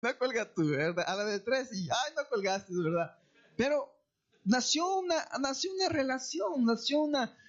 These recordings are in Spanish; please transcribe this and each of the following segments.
No colgas tú, ¿verdad? A la de 3 y, ay, no colgaste, ¿verdad? Pero nació una relación, nació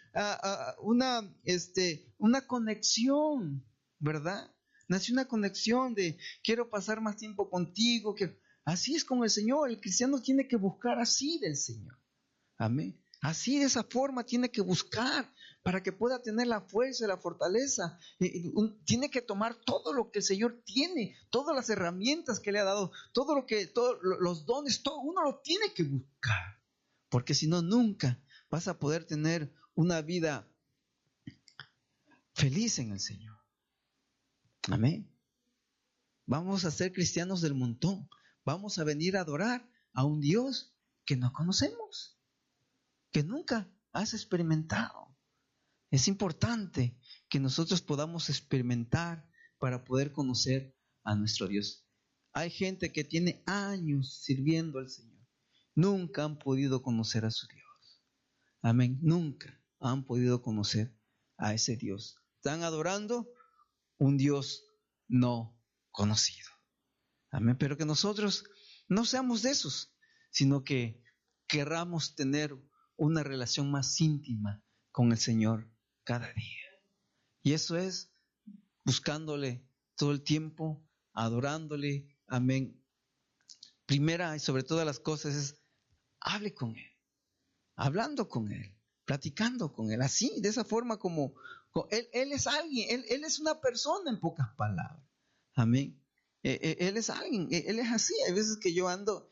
una conexión, ¿verdad? Nació una conexión de quiero pasar más tiempo contigo. Así es como el Señor, el cristiano tiene que buscar así del Señor. Amén. Así de esa forma tiene que buscar para que pueda tener la fuerza y la fortaleza. Tiene que tomar todo lo que el Señor tiene, todas las herramientas que le ha dado, todos los dones, todo uno lo tiene que buscar. Porque si no, nunca vas a poder tener una vida feliz en el Señor. Amén. Vamos a ser cristianos del montón. Vamos a venir a adorar a un Dios que no conocemos, que nunca has experimentado. Es importante que nosotros podamos experimentar para poder conocer a nuestro Dios. Hay gente que tiene años sirviendo al Señor. Nunca han podido conocer a su Dios. Amén. Nunca han podido conocer a ese Dios. Están adorando un Dios no conocido. Amén. Pero que nosotros no seamos de esos, sino que querramos tener una relación más íntima con el Señor cada día. Y eso es buscándole todo el tiempo, adorándole. Amén. Primera y sobre todas las cosas es hable con Él, hablando con Él, platicando con Él, así, de esa forma como Él es alguien, Él es una persona en pocas palabras. Amén. Él es alguien, Él es así. Hay veces que yo ando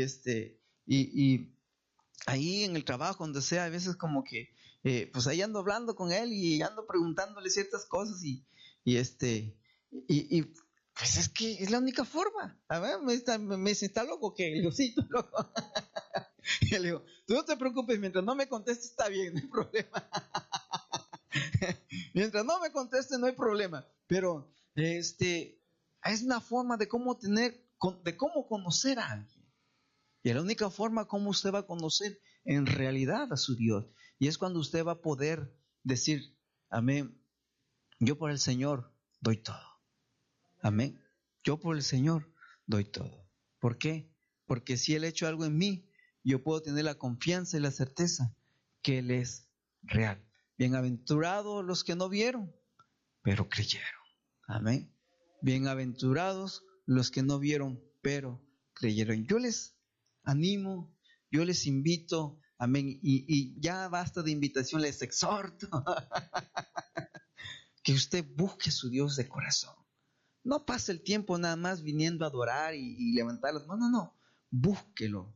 y ahí en el trabajo, donde sea, a veces como que, pues ahí ando hablando con él y ando preguntándole ciertas cosas pues es que es la única forma. A ver, me dice, ¿está loco qué? Le digo, sí, estoy loco. Y le digo, tú no te preocupes, mientras no me contestes está bien, no hay problema. Mientras no me contestes no hay problema. Pero, es una forma de cómo de cómo conocer a alguien. Y la única forma como usted va a conocer en realidad a su Dios. Y es cuando usted va a poder decir, amén, yo por el Señor doy todo. Amén. Yo por el Señor doy todo. ¿Por qué? Porque si Él ha hecho algo en mí, yo puedo tener la confianza y la certeza que Él es real. Bienaventurados los que no vieron, pero creyeron. Amén. Bienaventurados los que no vieron, pero creyeron. Yo les animo, yo les invito, amén, y ya basta de invitación, les exhorto que usted busque a su Dios de corazón. No pase el tiempo nada más viniendo a adorar y levantar las manos, no, búsquelo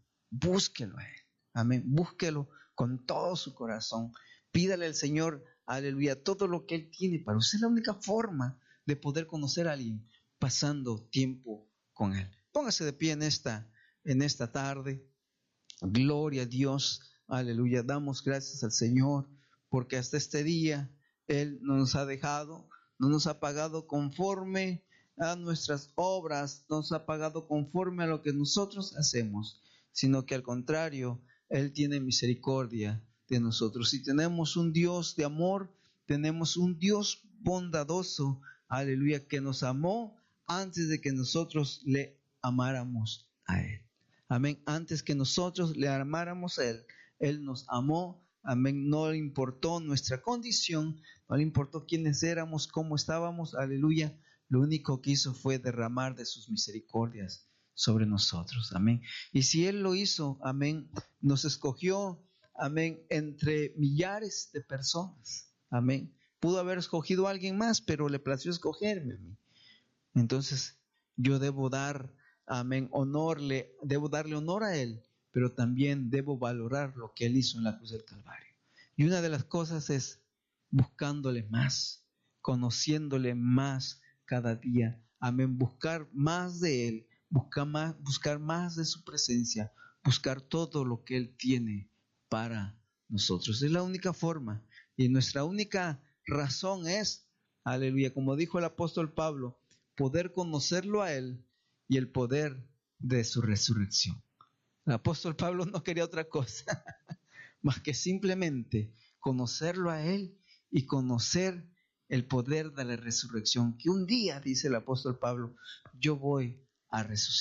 a Él, amén, búsquelo con todo su corazón, pídale al Señor, aleluya, todo lo que Él tiene para usted. Es la única forma de poder conocer a alguien, pasando tiempo con Él. Póngase de pie en esta tarde. Gloria a Dios, aleluya. Damos gracias al Señor porque hasta este día Él no nos ha dejado, no nos ha pagado conforme a nuestras obras, no nos ha pagado conforme a lo que nosotros hacemos, sino que al contrario, Él tiene misericordia de nosotros. Y tenemos un Dios de amor, tenemos un Dios bondadoso, aleluya, que nos amó antes de que nosotros le amáramos a Él. Amén. Antes que nosotros le amáramos a Él, Él nos amó. Amén. No le importó nuestra condición, no le importó quiénes éramos, cómo estábamos. Aleluya. Lo único que hizo fue derramar de sus misericordias sobre nosotros. Amén. Y si Él lo hizo, amén, nos escogió, amén, entre millares de personas. Amén. Pudo haber escogido a alguien más, pero le plació escogerme a mí. Entonces, yo debo dar, amén, debo darle honor a Él, pero también debo valorar lo que Él hizo en la cruz del Calvario. Y una de las cosas es buscándole más, conociéndole más cada día. Amén, buscar más de Él, buscar más de su presencia, buscar todo lo que Él tiene para nosotros. Es la única forma y nuestra única razón es, aleluya, como dijo el apóstol Pablo, poder conocerlo a Él y el poder de su resurrección. El apóstol Pablo no quería otra cosa más que simplemente conocerlo a Él y conocer el poder de la resurrección. Que un día, dice el apóstol Pablo, yo voy a resucitar.